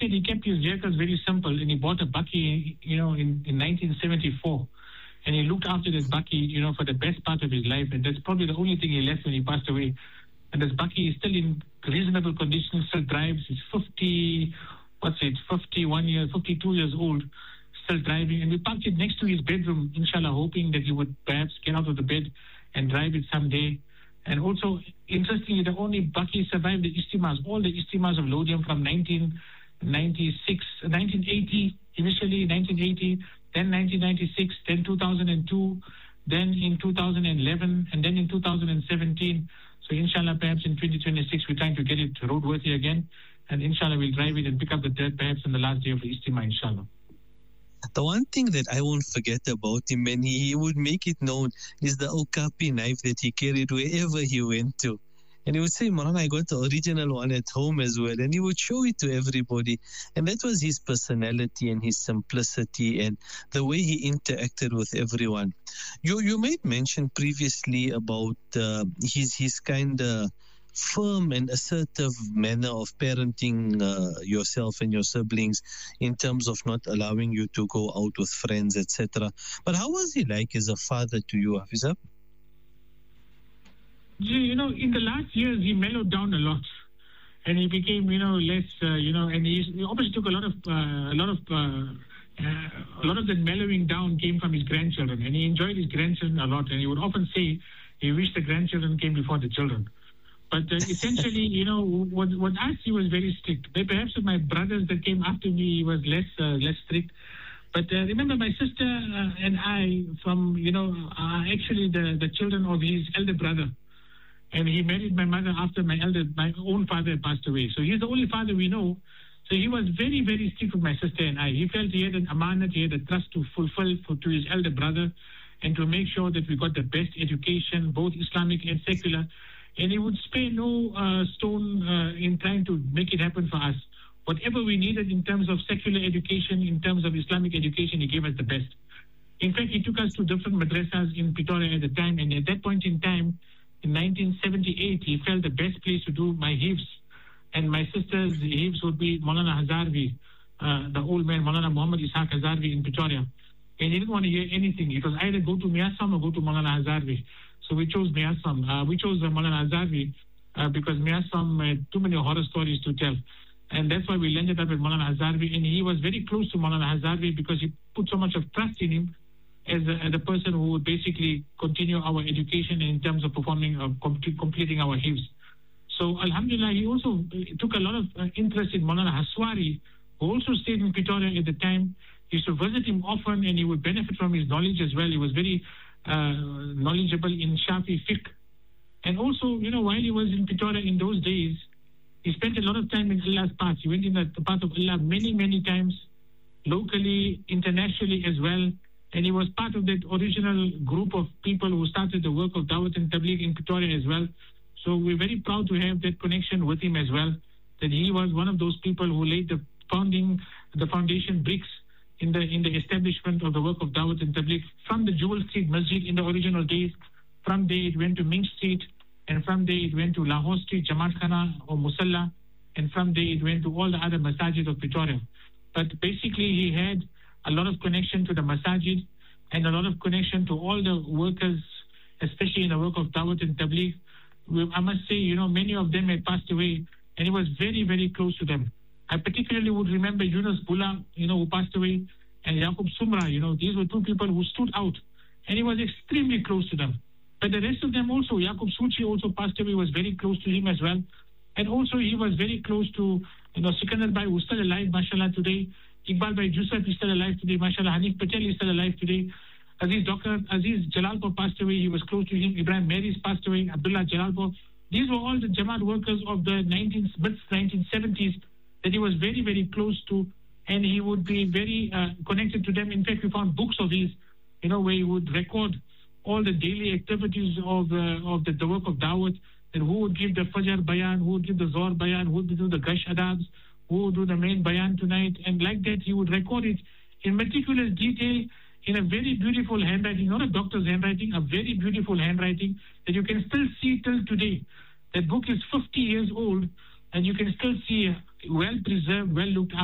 said he kept his vehicles very simple, and he bought a bakkie, in 1974. And he looked after this bakkie, for the best part of his life. And that's probably the only thing he left when he passed away. And this bakkie is still in reasonable condition, still drives. He's 52 years old, still driving. And we parked it next to his bedroom, inshallah, hoping that he would perhaps get out of the bed and drive it someday. And also, interestingly, the only bakkie survived the istimas, all the istimas of Lodium from 1980, initially 1980, then 1996, then 2002, then in 2011, and then in 2017. So inshallah, perhaps in 2026, we're trying to get it roadworthy again. And inshallah, we'll drive it and pick up the dirt perhaps on the last day of the istima, inshallah. The one thing that I won't forget about him, and he would make it known, is the Okapi knife that he carried wherever he went to. And he would say, Maulana, I got the original one at home as well. And he would show it to everybody. And that was his personality and his simplicity and the way he interacted with everyone. You made mention previously about his kind of firm and assertive manner of parenting yourself and your siblings in terms of not allowing you to go out with friends, etc. But how was he like as a father to you, Hafizah? In the last years, he mellowed down a lot. And he became, less, and he obviously took a lot of the mellowing down came from his grandchildren. And he enjoyed his grandchildren a lot. And he would often say he wished the grandchildren came before the children. But essentially, with us, he was very strict. Perhaps with my brothers that came after me, he was less strict. But remember, my sister and I, actually the children of his elder brother. And he married my mother after my own father passed away. So he's the only father we know. So he was very, very strict with my sister and I. He felt he had an amanat, he had a trust to fulfill to his elder brother and to make sure that we got the best education, both Islamic and secular. And he would spare no stone in trying to make it happen for us. Whatever we needed in terms of secular education, in terms of Islamic education, he gave us the best. In fact, he took us to different madrasas in Pretoria at the time. And at that point in time, in 1978, he felt the best place to do my hifz. And my sister's hifz would be Maulana Hazarvi, the old man, Maulana Muhammad Ishaq Hazarvi in Pretoria. And he didn't want to hear anything. It was either go to Miasam or go to Maulana Hazarvi. So we chose Miasam. We chose Maulana Hazarvi because Miasam had too many horror stories to tell. And that's why we landed up with Maulana Hazarvi. And he was very close to Maulana Hazarvi because he put so much of trust in him as a person who would basically continue our education in terms of performing, completing our hifz. So Alhamdulillah, he also took a lot of interest in Maulana Haswari, who also stayed in Pretoria at the time. He used to visit him often and he would benefit from his knowledge as well. He was very knowledgeable in Shafi fiqh. And also, while he was in Pretoria in those days, he spent a lot of time in Allah's path. He went in the path of Allah many, many times, locally, internationally as well. And he was part of that original group of people who started the work of Dawat and Tabligh in Pretoria as well. So we're very proud to have that connection with him as well, that he was one of those people who laid the foundation bricks in the establishment of the work of Dawat and Tabligh from the Jewel Street Masjid in the original days. From there it went to Ming Street, and from there it went to Lahore Street, Jamaat Khana or Musalla, and from there it went to all the other masajid of Pretoria. But basically he had a lot of connection to the masajid and a lot of connection to all the workers, especially in the work of Dawat and Tabligh. I must say, many of them had passed away, and he was very, very close to them. I particularly would remember Yunus Bula, who passed away, and Yaqub Sumra, these were two people who stood out, and he was extremely close to them. But the rest of them also, Yaqub Suchi also passed away, was very close to him as well. And also he was very close to, Sikandar Bhai, who's still alive, mashallah, today. Iqbal Bhai Jusuf is still alive today, mashallah. Hanif Patel is still alive today. Dr. Aziz Jalalpur passed away, he was close to him. Ibrahim Maris passed away, Abdullah Jalalpur. These were all the Jamaat workers of the mid-1970s that he was very, very close to, and he would be very connected to them. In fact, we found books of his, where he would record all the daily activities of the work of Dawat, and who would give the Fajr Bayan, who would give the Zohar Bayan, who would do the Gash Adabs, who would do the main Bayan tonight, and like that he would record it in meticulous detail in a very beautiful handwriting, not a doctor's handwriting, a very beautiful handwriting that you can still see till today. That book is 50 years old, and you can still see well preserved, well looked